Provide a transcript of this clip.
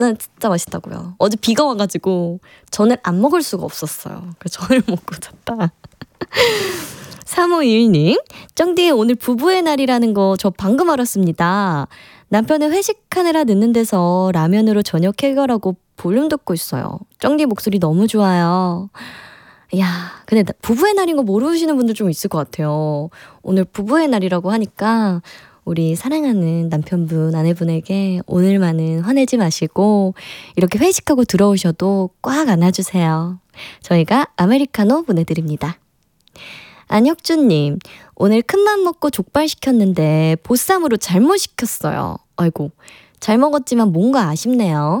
난 진짜 맛있다고요. 어제 비가 와가지고 전을 안 먹을 수가 없었어요. 그래서 전을 먹고 잤다. 3521님, 쩡디 오늘 부부의 날이라는 거 저 방금 알았습니다. 남편은 회식하느라 늦는 데서 라면으로 저녁 해결하고 볼륨 듣고 있어요. 쩡디 목소리 너무 좋아요. 이야, 근데 부부의 날인 거 모르시는 분들 좀 있을 것 같아요. 오늘 부부의 날이라고 하니까 우리 사랑하는 남편분, 아내분에게 오늘만은 화내지 마시고 이렇게 회식하고 들어오셔도 꽉 안아주세요. 저희가 아메리카노 보내드립니다. 안혁준님, 오늘 큰맘 먹고 족발 시켰는데 보쌈으로 잘못 시켰어요. 아이고, 잘 먹었지만 뭔가 아쉽네요.